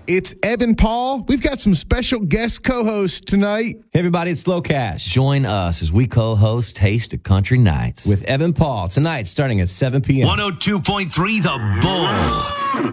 It's Evan Paul. We've got some special guest co-hosts tonight. Hey, everybody, it's Slow Cash. Join us as we co-host Taste of Country Nights With Evan Paul, tonight starting at 7 p.m. 102.3 The Bull.